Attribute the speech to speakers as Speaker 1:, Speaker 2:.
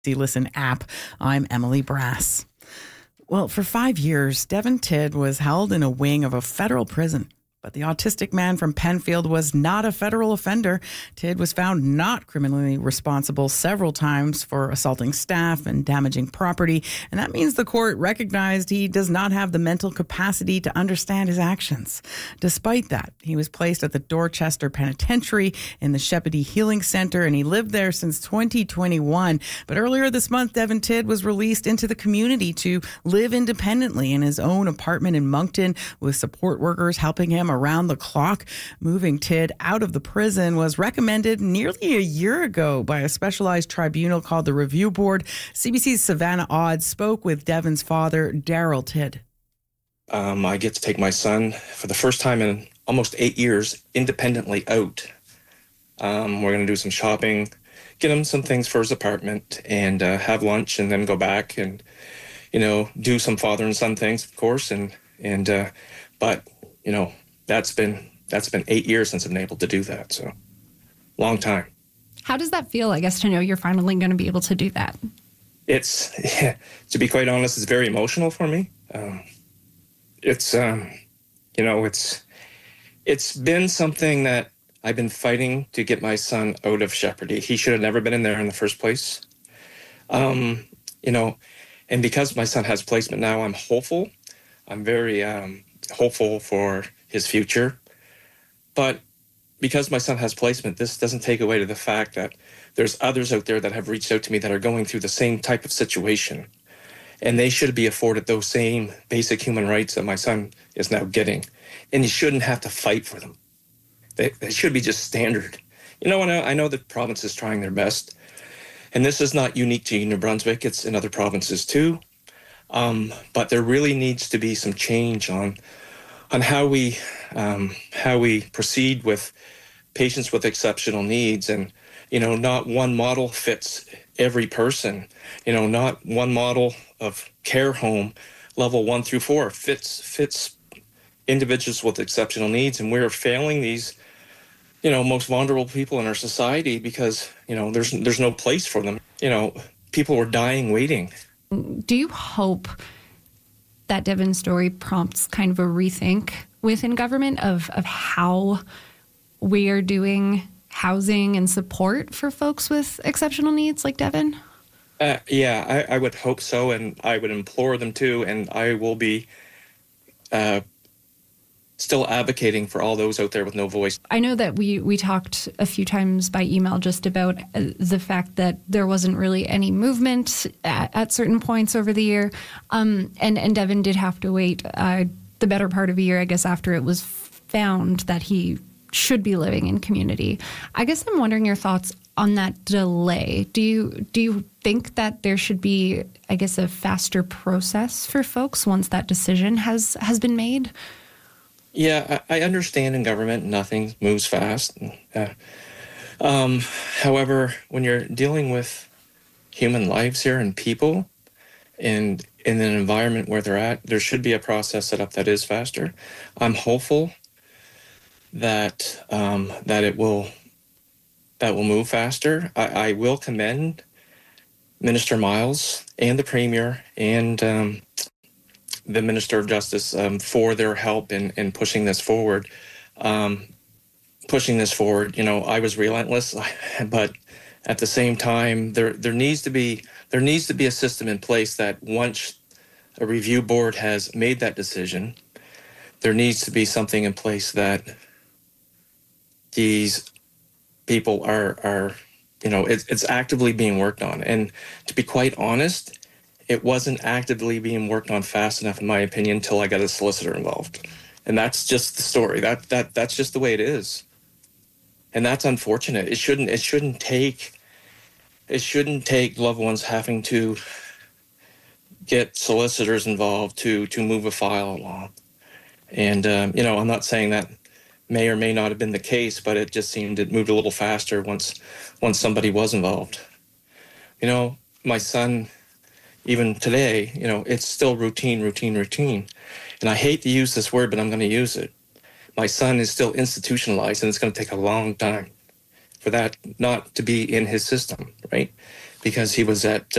Speaker 1: Listen app. I'm Emily Brass. Well, for 5 years, Devin Tidd was held in a wing of a federal prison. But the autistic man from Penfield was not a federal offender. Tidd was found not criminally responsible several times for assaulting staff and damaging property. And that means the court recognized he does not have the mental capacity to understand his actions. Despite that, he was placed at the Dorchester Penitentiary in the Sheppity Healing Center, and he lived there since 2021. But earlier this month, Devin Tidd was released into the community to live independently in his own apartment in Moncton with support workers helping him around the clock. Moving Tidd out of the prison was recommended nearly a year ago by a specialized tribunal called the Review Board. CBC's Savannah Odd spoke with Devin's father, Daryl Tidd.
Speaker 2: I get to take my son for the first time in almost 8 years independently out. We're going to do some shopping, get him some things for his apartment, and have lunch, and then go back and, do some father and son things, of course. But that's been 8 years since I've been able to do that. So long time.
Speaker 3: How does that feel, I guess, to know you're finally going to be able to do that?
Speaker 2: It's, to be quite honest, it's very emotional for me. It's been something that I've been fighting to get my son out of Sheppity. He should have never been in there in the first place. And because my son has placement now, I'm hopeful. I'm very hopeful for his future. But because my son has placement, this doesn't take away to the fact that there's others out there that have reached out to me that are going through the same type of situation. And they should be afforded those same basic human rights that my son is now getting. And you shouldn't have to fight for them. They should be just standard. I know the province is trying their best. And this is not unique to New Brunswick. It's in other provinces too. But there really needs to be some change on how we proceed with patients with exceptional needs, and not one model fits every person. Not one model of care home level 1 through 4 fits individuals with exceptional needs, and we're failing these most vulnerable people in our society because there's no place for them. People were dying waiting.
Speaker 3: Do you hope that Devin's story prompts kind of a rethink within government of how we are doing housing and support for folks with exceptional needs like Devin?
Speaker 2: I would hope so, and I would implore them to, and I will be still advocating for all those out there with no voice.
Speaker 3: I know that we talked a few times by email just about the fact that there wasn't really any movement at certain points over the year. And Devin did have to wait the better part of a year, I guess, after it was found that he should be living in community. I guess I'm wondering your thoughts on that delay. Do you think that there should be, I guess, a faster process for folks once that decision has been made?
Speaker 2: Yeah, I understand in government nothing moves fast. However, when you're dealing with human lives here and people and in an environment where they're at, there should be a process set up that is faster. I'm hopeful that it will move faster. I will commend Minister Miles and the Premier and the Minister of Justice for their help in pushing this forward. I was relentless, but at the same time, there needs to be a system in place that once a review board has made that decision, there needs to be something in place that these people are it's actively being worked on. And to be quite honest, it wasn't actively being worked on fast enough, in my opinion, until I got a solicitor involved. And that's just the story. That's just the way it is. And that's unfortunate. It shouldn't take loved ones having to get solicitors involved to move a file along. And I'm not saying that may or may not have been the case, but it just seemed it moved a little faster once somebody was involved. My son, even today, it's still routine. And I hate to use this word, but I'm going to use it. My son is still institutionalized, and it's going to take a long time for that not to be in his system, right? because he was at